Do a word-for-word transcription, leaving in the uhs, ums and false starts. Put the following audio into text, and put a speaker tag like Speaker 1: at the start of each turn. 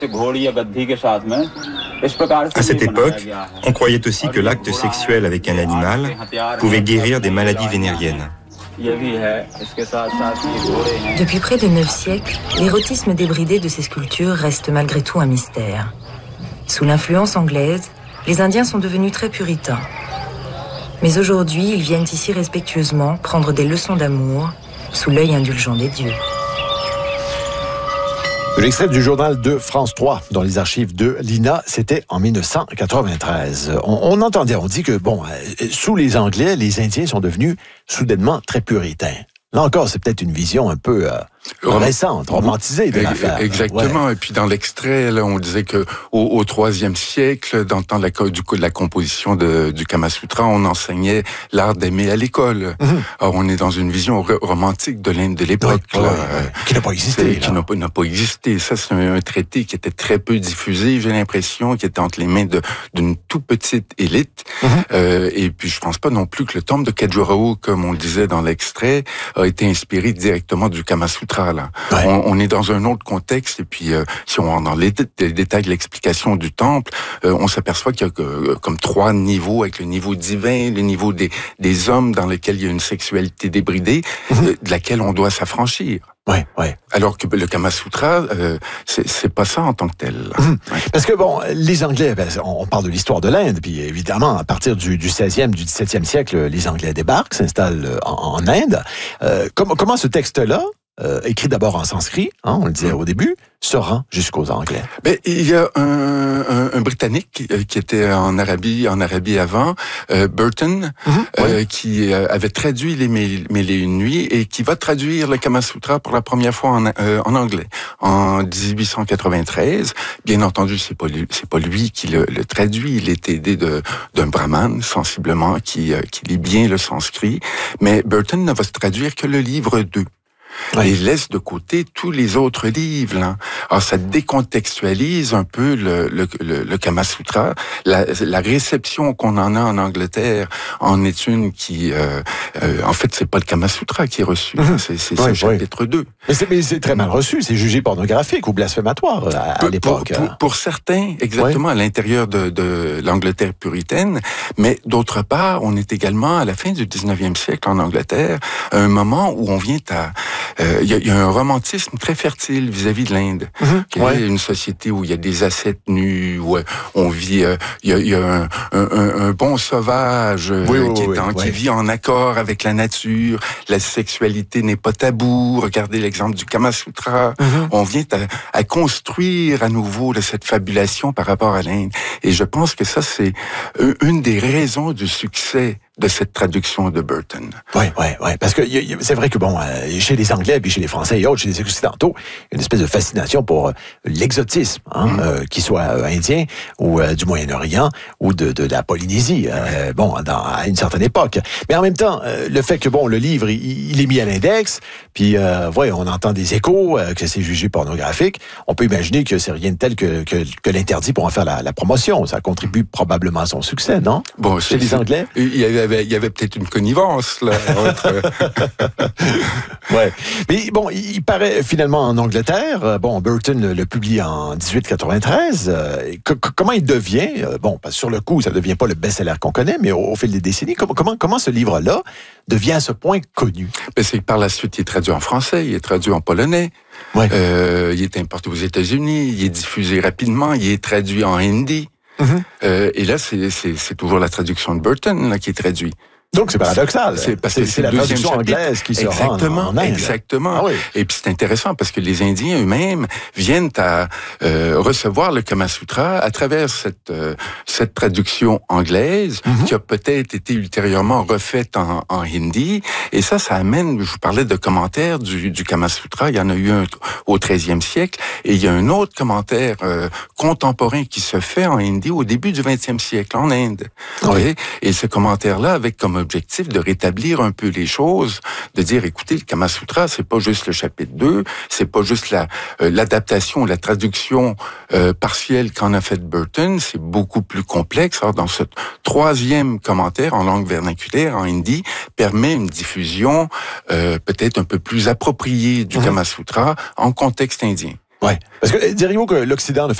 Speaker 1: À cette époque, on croyait aussi que l'acte sexuel avec un animal pouvait guérir des maladies vénériennes.
Speaker 2: Depuis près de neuf siècles, l'érotisme débridé de ces sculptures reste malgré tout un mystère. Sous l'influence anglaise, les Indiens sont devenus très puritains. Mais aujourd'hui, ils viennent ici respectueusement prendre des leçons d'amour sous l'œil indulgent des dieux.
Speaker 3: L'extrait du journal de France trois, dans les archives de l'I N A, c'était en dix-neuf cent quatre-vingt-treize. On, on entendait, on dit que, bon, euh, sous les Anglais, les Indiens sont devenus soudainement très puritains. Là encore, c'est peut-être une vision un peu euh, récente, romantisée de l'affaire.
Speaker 4: Exactement.
Speaker 3: Ouais.
Speaker 4: Et puis dans l'extrait, là, on disait que au, au troisième siècle, dans le temps de la, du, de la composition de, du Kama Sutra, on enseignait l'art d'aimer à l'école. Mm-hmm. Alors on est dans une vision romantique de l'Inde de l'époque,
Speaker 3: oui,
Speaker 4: là,
Speaker 3: oui, oui. Qui n'a pas existé.
Speaker 4: Qui n'a, n'a pas existé. Ça, c'est un, un traité qui était très peu diffusé. J'ai l'impression qui était entre les mains de, d'une toute petite élite. Mm-hmm. Euh, et puis je pense pas non plus que le temple de Khajuraho, comme on le disait dans l'extrait, a été inspiré directement du Kama Sutra. Là. Ouais. On, on est dans un autre contexte, et puis euh, si on rentre dans les, dé- les détails de l'explication du temple, euh, on s'aperçoit qu'il y a euh, comme trois niveaux, avec le niveau divin, le niveau des, des hommes dans lequel il y a une sexualité débridée, mm-hmm. euh, de laquelle on doit s'affranchir.
Speaker 3: Ouais, ouais.
Speaker 4: Alors que le Kama Sutra, euh, c'est, c'est pas ça en tant que tel. Mmh.
Speaker 3: Ouais. Parce que bon, les Anglais, ben, on parle de l'histoire de l'Inde, puis évidemment, à partir du, du seizième, du dix-septième siècle, les Anglais débarquent, s'installent en, en Inde. Euh, comment, comment ce texte-là, euh, écrit d'abord en sanskrit, hein, on le disait mmh. au début, se rend jusqu'aux Anglais?
Speaker 4: Ben, il y a un, un, un Britannique qui était en Arabie, en Arabie avant, euh, Burton, mm-hmm, euh, oui. qui avait traduit les Mille et une nuits et qui va traduire le Kama Sutra pour la première fois en, euh, en anglais en dix-huit cent quatre-vingt-treize. Bien entendu, c'est pas lui, c'est pas lui qui le, le traduit. Il est aidé de, d'un brahman, sensiblement, qui, euh, qui lit bien le sanskrit. Mais Burton ne va se traduire que le livre deux. Oui. Et laisse de côté tous les autres livres. Là. Alors, ça décontextualise un peu le, le, le, le Kama Sutra. La, la réception qu'on en a en Angleterre en est une qui... Euh, euh, en fait, c'est pas le Kama Sutra qui est reçu. Mmh. C'est, c'est oui, ce chapitre oui. deux.
Speaker 3: Mais c'est, mais c'est très mal reçu. C'est jugé pornographique ou blasphématoire à, à l'époque.
Speaker 4: Pour, pour, pour certains, exactement, oui. à l'intérieur de, de l'Angleterre puritaine. Mais d'autre part, on est également à la fin du dix-neuvième siècle en Angleterre, à un moment où on vient à... Il euh, y, y a un romantisme très fertile vis-à-vis de l'Inde. Mmh, ouais. Une société où il y a des ascètes nus, où euh, on vit, il euh, y, a, y a un, un, un bon sauvage euh, oui, qui, oui, est en, oui. qui vit en accord avec la nature. La sexualité n'est pas tabou. Regardez l'exemple du Kama Sutra. Mmh. On vient à, à construire à nouveau là, cette fabulation par rapport à l'Inde. Et je pense que ça, c'est une des raisons du succès de cette traduction de Burton.
Speaker 3: Oui, oui, oui. Parce que y a, c'est vrai que, bon, euh, chez les Anglais, puis chez les Français et autres, chez les Occidentaux, il y a une espèce de fascination pour euh, l'exotisme, hein, mm. euh, qu'il soit euh, indien ou euh, du Moyen-Orient ou de, de la Polynésie, euh, bon, dans, à une certaine époque. Mais en même temps, euh, le fait que, bon, le livre, il, il est mis à l'index, puis, euh, ouais, on entend des échos, euh, que c'est jugé pornographique, on peut imaginer que c'est rien de tel que, que, que l'interdit pour en faire la, la promotion. Ça contribue probablement à son succès, non?
Speaker 4: Bon,
Speaker 3: chez les Anglais?
Speaker 4: Il y avait Il y avait peut-être une connivence, là, entre...
Speaker 3: ouais. Mais bon, il paraît finalement en Angleterre. Bon, Burton le, le publie en dix-huit quatre-vingt-treize. Euh, que, comment il devient, euh, bon, parce que sur le coup, ça ne devient pas le best-seller qu'on connaît, mais au, au fil des décennies, comment, comment, comment ce livre-là devient à ce point connu?
Speaker 4: Ben, c'est que par la suite, il est traduit en français, il est traduit en polonais. Ouais. Euh, il est importé aux États-Unis, il est diffusé rapidement, il est traduit en hindi. Mmh. Euh, et là, c'est, c'est, c'est toujours la traduction de Burton là, qui est traduite.
Speaker 3: Donc c'est paradoxal.
Speaker 4: C'est parce
Speaker 3: c'est,
Speaker 4: que
Speaker 3: c'est,
Speaker 4: c'est
Speaker 3: la traduction
Speaker 4: chapitre.
Speaker 3: anglaise qui se
Speaker 4: exactement,
Speaker 3: rend en, en Inde.
Speaker 4: Exactement.
Speaker 3: Ah oui.
Speaker 4: Et puis c'est intéressant parce que les Indiens eux-mêmes viennent à euh, recevoir le Kama Sutra à travers cette euh, cette traduction anglaise mm-hmm. qui a peut-être été ultérieurement refaite en, en hindi. Et ça, ça amène. Je vous parlais de commentaires du, du Kama Sutra. Il y en a eu un au treizième siècle et il y a un autre commentaire euh, contemporain qui se fait en hindi au début du vingtième siècle en Inde. Oui. Et ce commentaire-là avec comme objectif de rétablir un peu les choses, de dire, écoutez, le Kama Sutra, c'est pas juste le chapitre deux, c'est pas juste la, euh, l'adaptation, la traduction euh, partielle qu'en a fait Burton, c'est beaucoup plus complexe. Alors, dans ce troisième commentaire en langue vernaculaire, en hindi, permet une diffusion euh, peut-être un peu plus appropriée du mmh. Kama Sutra en contexte indien.
Speaker 3: Ouais. Parce que diriez-vous que l'Occident ne